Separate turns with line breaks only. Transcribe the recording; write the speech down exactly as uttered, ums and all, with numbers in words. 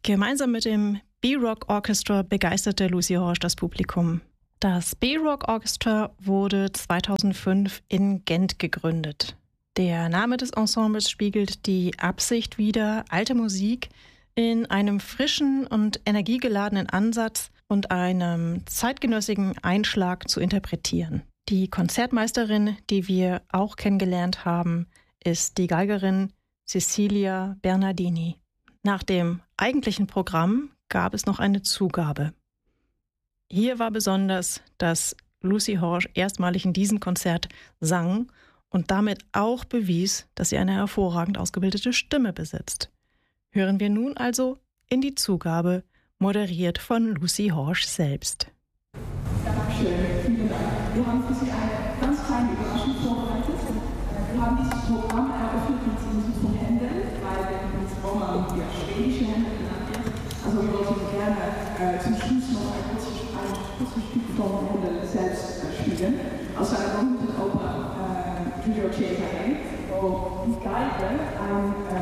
Gemeinsam mit dem B-Rock Orchestra begeisterte Lucy Horsch das Publikum. Das B-Rock Orchestra wurde zweitausendfünf in Gent gegründet. Der Name des Ensembles spiegelt die Absicht wider, alte Musik in einem frischen und energiegeladenen Ansatz und einem zeitgenössigen Einschlag zu interpretieren. Die Konzertmeisterin, die wir auch kennengelernt haben, ist die Geigerin Cecilia Bernardini. Nach dem eigentlichen Programm gab es noch eine Zugabe. Hier war besonders, dass Lucy Horsch erstmalig in diesem Konzert sang und damit auch bewies, dass sie eine hervorragend ausgebildete Stimme besitzt. Hören wir nun also in die Zugabe, moderiert von Lucy Horsch selbst.
Dankeschön, vielen Dank. Wir haben für Sie eine ganz kleine Überraschung vorbereitet. Wir haben dieses Programm eröffnet mit Musik von Händel, weil der Roman ja schwedische Händel genannt wird. Also wir wollten gerne äh, zum Schluss noch ein kurzes, ein kurzes Stück von Händel selbst äh, spielen. Aus seiner berühmten Oper äh, Giulio Cesare, wo die Geige ein äh,